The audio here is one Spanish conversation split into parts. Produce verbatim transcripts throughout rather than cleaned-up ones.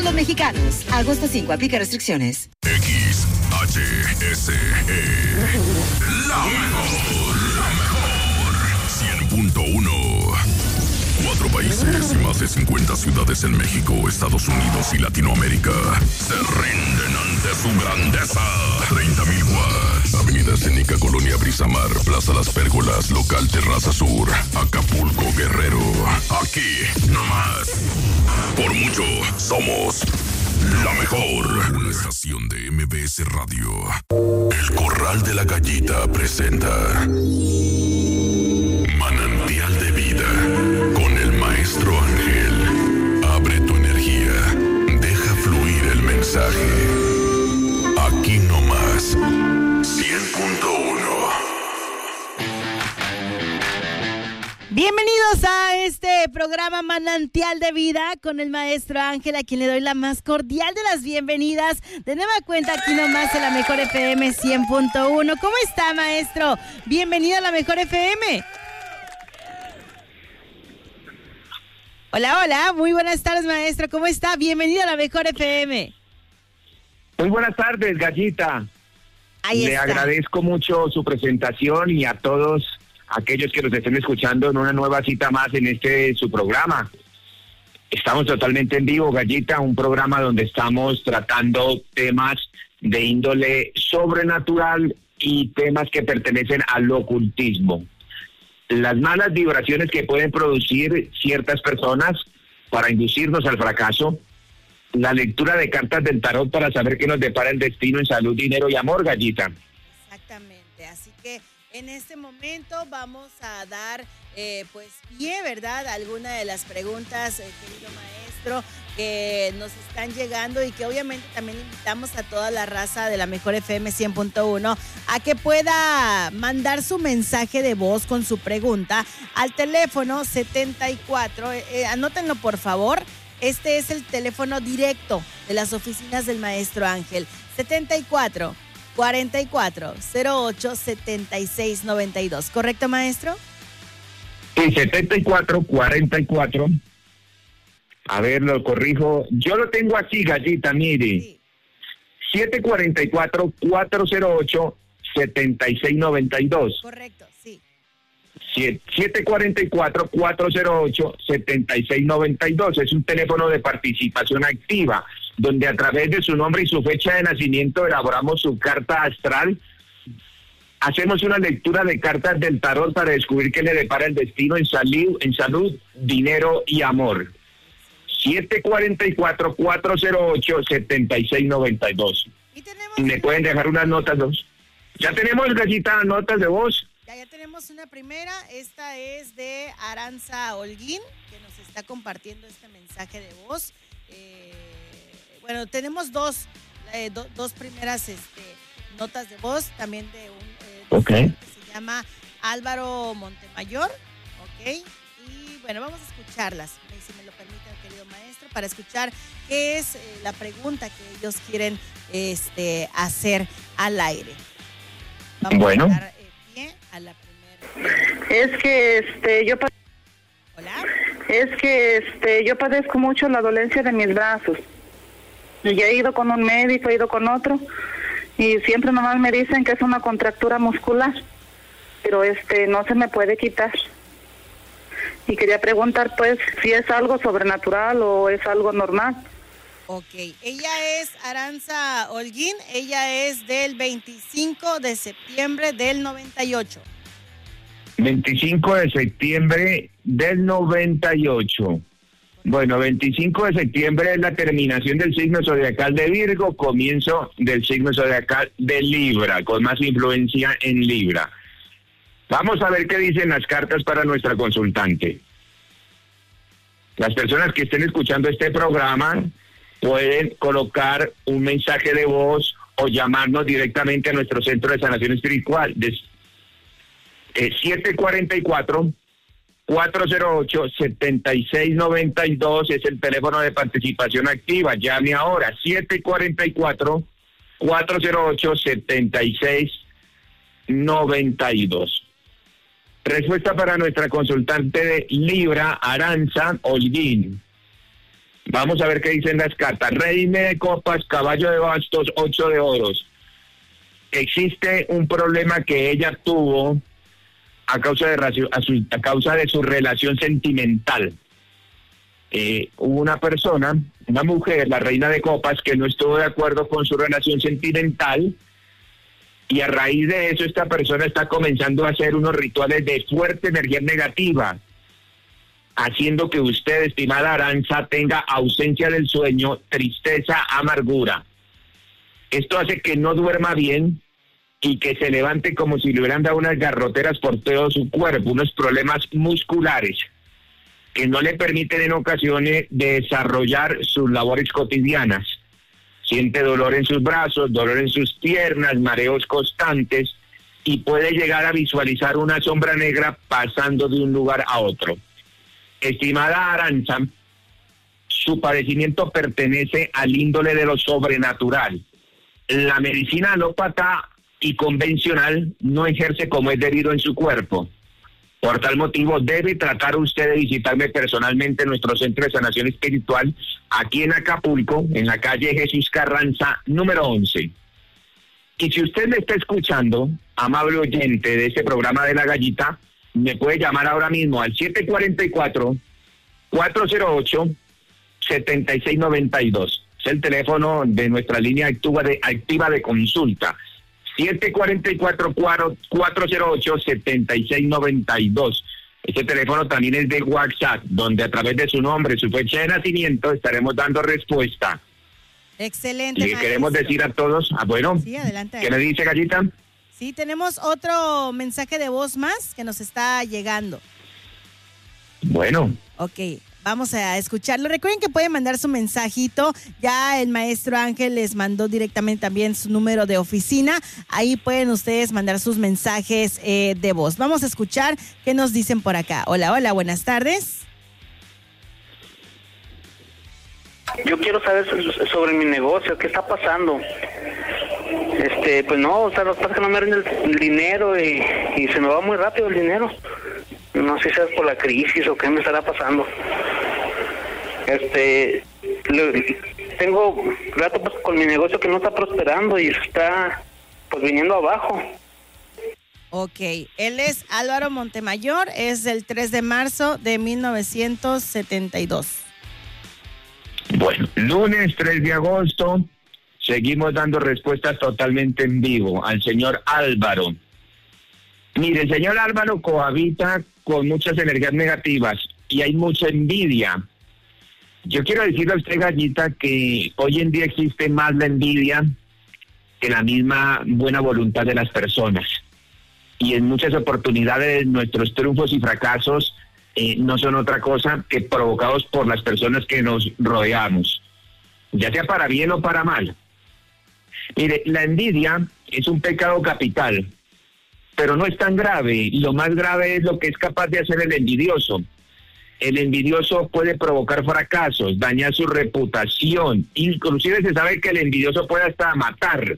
pesos mexicanos. Agosto cinco, aplica restricciones. X H S E. La mejor, la mejor. cien punto uno. Cuatro países y más de cincuenta ciudades en México, Estados Unidos y Latinoamérica se rinden ante su grandeza. treinta mil watts. Avenida Escénica, Colonia Brisamar, Plaza Las Pérgolas, Local Terraza Sur, Acapulco, Guerrero. Aquí, nomás. Por mucho, somos la mejor. Una estación de M B S Radio. El Corral de la Gallita presenta Manantial de Vida con el Maestro Ángel. Abre tu energía, deja fluir el mensaje. Aquí nomás, cien punto uno. Bienvenidos a este programa Manantial de Vida con el Maestro Ángel, a quien le doy la más cordial de las bienvenidas. De nueva cuenta, aquí nomás en la Mejor F M cien punto uno. ¿Cómo está, maestro? Bienvenido a la Mejor F M. Hola, hola, muy buenas tardes, maestro. ¿Cómo está? Bienvenido a la Mejor F M. Muy buenas tardes, Gallita. Ahí Le está. agradezco mucho su presentación y a todos aquellos que nos estén escuchando en una nueva cita más en este su programa. Estamos totalmente en vivo, Gallita, un programa donde estamos tratando temas de índole sobrenatural y temas que pertenecen al ocultismo. Las malas vibraciones que pueden producir ciertas personas para inducirnos al fracaso, la lectura de cartas del tarot para saber qué nos depara el destino en salud, dinero y amor, Gallita. Exactamente, así que en este momento vamos a dar eh, pues pie, ¿verdad?, a alguna de las preguntas, eh, querido maestro, que nos están llegando y que obviamente también invitamos a toda la raza de la Mejor F M cien punto uno a que pueda mandar su mensaje de voz con su pregunta al teléfono setenta y cuatro, eh, anótenlo por favor, este es el teléfono directo de las oficinas del Maestro Ángel, setenta y cuatro, cuarenta y cuatro, cero ocho, setenta y seis, noventa y dos, ¿correcto, maestro? Sí, setenta y cuatro, cuarenta y cuatro. A ver, lo corrijo. Yo lo tengo así, Gallita, mire. Sí. siete cuatro cuatro, cuatro cero ocho, siete seis nueve dos. Correcto, sí. siete cuatro cuatro, cuatro cero ocho, siete seis nueve dos. Es un teléfono de participación activa, donde a través de su nombre y su fecha de nacimiento elaboramos su carta astral. Hacemos una lectura de cartas del tarot para descubrir qué le depara el destino en salud, en salud, dinero y amor. siete cuatro cuatro, cuatro cero ocho, siete seis nueve dos. Y tenemos... ¿Me pueden dejar unas notas dos? Ya tenemos, Gallita, notas de voz. Ya, ya tenemos una primera, esta es de Aranza Holguín, que nos está compartiendo este mensaje de voz. Eh, bueno, tenemos dos, eh, do, dos primeras este, notas de voz, también de un eh, Okay. que se llama Álvaro Montemayor, ok, y bueno, vamos a escucharlas, si me lo permite, querido maestro, para escuchar qué es eh, la pregunta que ellos quieren este, hacer al aire. Vamos Bueno. a dar eh, pie a la primera. Es que este yo Hola. es que este yo padezco mucho la dolencia de mis brazos. Y ya he ido con un médico, he ido con otro y siempre nomás me dicen que es una contractura muscular, pero este no se me puede quitar. Y quería preguntar pues si es algo sobrenatural o es algo normal. Ok, ella es Aranza Holguín, ella es del veinticinco de septiembre del noventa y ocho. veinticinco de septiembre del noventa y ocho. Bueno, veinticinco de septiembre es la terminación del signo zodiacal de Virgo, comienzo del signo zodiacal de Libra, con más influencia en Libra. Vamos a ver qué dicen las cartas para nuestra consultante. Las personas que estén escuchando este programa pueden colocar un mensaje de voz o llamarnos directamente a nuestro centro de sanación espiritual. De, eh, siete cuatro cuatro, cuatro cero ocho, siete seis nueve dos es el teléfono de participación activa. Llame ahora, siete cuatro cuatro, cuatro cero ocho, siete seis nueve dos. Respuesta para nuestra consultante de Libra, Aranza Holguín. Vamos a ver qué dicen las cartas. Reina de copas, caballo de bastos, ocho de oros. Existe un problema que ella tuvo a causa de, a su, a causa de su relación sentimental. Eh, hubo una persona, una mujer, la reina de copas, que no estuvo de acuerdo con su relación sentimental, y a raíz de eso esta persona está comenzando a hacer unos rituales de fuerte energía negativa, haciendo que usted, estimada Aranza, tenga ausencia del sueño, tristeza, amargura. Esto hace que no duerma bien y que se levante como si le hubieran dado unas garroteras por todo su cuerpo, unos problemas musculares que no le permiten en ocasiones desarrollar sus labores cotidianas. Siente dolor en sus brazos, dolor en sus piernas, mareos constantes, y puede llegar a visualizar una sombra negra pasando de un lugar a otro. Estimada Aranza, su padecimiento pertenece al índole de lo sobrenatural. La medicina alópata y convencional no ejerce como es debido en su cuerpo. Por tal motivo, debe tratar usted de visitarme personalmente en nuestro centro de sanación espiritual, aquí en Acapulco, en la calle Jesús Carranza, número once. Y si usted me está escuchando, amable oyente de este programa de La Gallita, me puede llamar ahora mismo al siete cuatro cuatro, cuatro cero ocho, siete seis nueve dos. Es el teléfono de nuestra línea activa de, activa de consulta. siete cuatro cuatro, cuatro cero ocho, siete seis nueve dos. Este teléfono también es de WhatsApp, donde a través de su nombre, su fecha de nacimiento, estaremos dando respuesta. Excelente. Y queremos decir a todos, ah, bueno, sí, adelante. ¿Qué le dice, Gallita? Sí, tenemos otro mensaje de voz más que nos está llegando. Bueno. Ok, vamos a escucharlo. Recuerden que pueden mandar su mensajito. Ya el maestro Ángel les mandó directamente también su número de oficina. Ahí pueden ustedes mandar sus mensajes eh, de voz. Vamos a escuchar qué nos dicen por acá. Hola, hola, buenas tardes. Yo quiero saber sobre mi negocio, qué está pasando. Este, pues no, o sea, lo que pasa es que no me rinde el dinero y, y se me va muy rápido el dinero. No sé si es por la crisis o qué me estará pasando. Este, lo, tengo rato pues, con mi negocio que no está prosperando y está pues viniendo abajo. Ok, él es Álvaro Montemayor, es del tres de marzo de mil novecientos setenta y dos. Bueno, lunes tres de agosto, seguimos dando respuestas totalmente en vivo al señor Álvaro. Mire, el señor Álvaro cohabita con muchas energías negativas y hay mucha envidia. Yo quiero decirle a usted, Gallita, que hoy en día existe más la envidia que la misma buena voluntad de las personas. Y en muchas oportunidades nuestros triunfos y fracasos eh, no son otra cosa que provocados por las personas que nos rodeamos, ya sea para bien o para mal. Mire, la envidia es un pecado capital, pero no es tan grave. Lo más grave es lo que es capaz de hacer el envidioso. El envidioso puede provocar fracasos, dañar su reputación, inclusive se sabe que el envidioso puede hasta matar.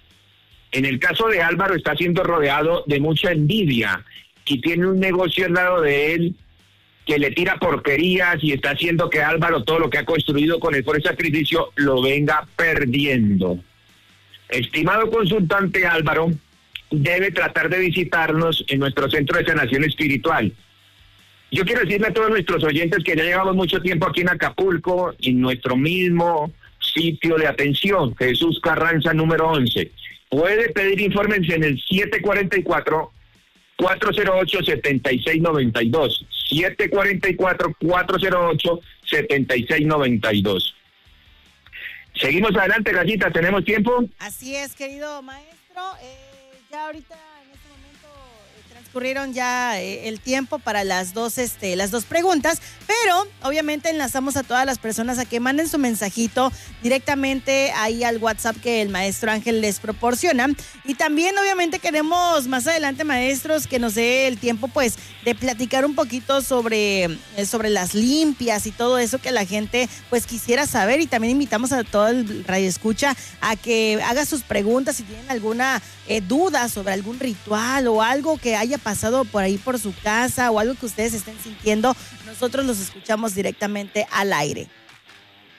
En el caso de Álvaro está siendo rodeado de mucha envidia y tiene un negocio al lado de él que le tira porquerías y está haciendo que Álvaro todo lo que ha construido con esfuerzo y sacrificio lo venga perdiendo. Estimado consultante Álvaro, debe tratar de visitarnos en nuestro centro de sanación espiritual. Yo quiero decirle a todos nuestros oyentes que ya llevamos mucho tiempo aquí en Acapulco, en nuestro mismo sitio de atención, Jesús Carranza número once. Puede pedir informes en el siete cuatro cuatro, cuatro cero ocho, siete seis nueve dos. siete cuatro cuatro, cuatro cero ocho, siete seis nueve dos. Seguimos adelante, Gallita, ¿tenemos tiempo? Así es, querido maestro. Eh, ya ahorita en este momento eh, transcurrieron ya eh, el tiempo para las dos, este, las dos preguntas, pero obviamente enlazamos a todas las personas a que manden su mensajito directamente ahí al WhatsApp que el maestro Ángel les proporciona. Y también obviamente queremos más adelante, maestros, que nos dé el tiempo pues de platicar un poquito sobre, eh, sobre las limpias y todo eso que la gente pues quisiera saber. Y también invitamos a todo el radio escucha a que haga sus preguntas si tienen alguna eh, duda sobre algún ritual o algo que haya pasado por ahí por su casa o algo que ustedes estén sintiendo. Nosotros los escuchamos directamente al aire.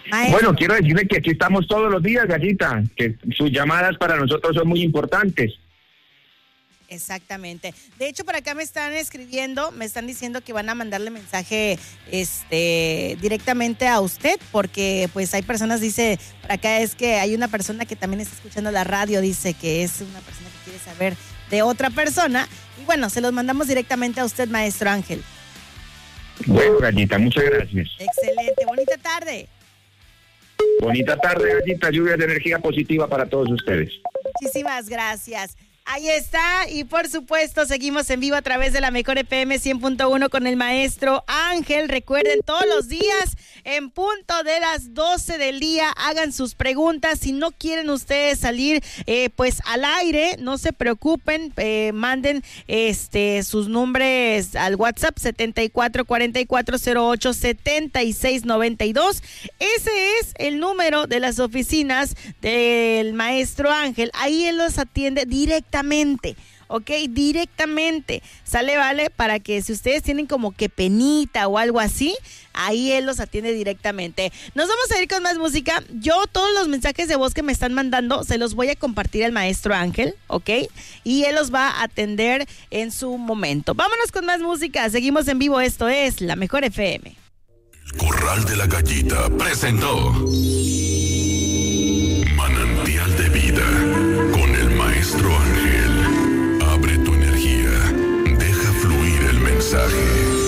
Maestro. Bueno, quiero decirle que aquí estamos todos los días, Gallita, que sus llamadas para nosotros son muy importantes. Exactamente. De hecho, por acá me están escribiendo, me están diciendo que van a mandarle mensaje este directamente a usted, porque pues hay personas, dice, por acá es que hay una persona que también está escuchando la radio, dice que es una persona que quiere saber de otra persona. Y bueno, se los mandamos directamente a usted, maestro Ángel. Bueno, Gallita, muchas gracias. Excelente, bonita tarde. Bonita tarde, Gallita, lluvia de energía positiva para todos ustedes. Muchísimas gracias. Ahí está, y por supuesto seguimos en vivo a través de la Mejor F M cien punto uno con el maestro Ángel. Recuerden, todos los días en punto de las doce del día hagan sus preguntas. Si no quieren ustedes salir eh, pues al aire, no se preocupen, eh, manden este sus nombres al WhatsApp setenta y cuatro cuarenta y cuatro cero ocho setenta y seis noventa y dos. Ese es el número de las oficinas del maestro Ángel. Ahí él los atiende directamente. Directamente, ok, directamente, sale, vale, para que si ustedes tienen como que penita o algo así, ahí él los atiende directamente. Nos vamos a ir con más música. Yo todos los mensajes de voz que me están mandando se los voy a compartir al maestro Ángel, ok, y él los va a atender en su momento. Vámonos con más música, seguimos en vivo, esto es La Mejor F M. El Corral de la Gallita presentó Manantial de Vida con el maestro Ángel. Abre tu energía, deja fluir el mensaje.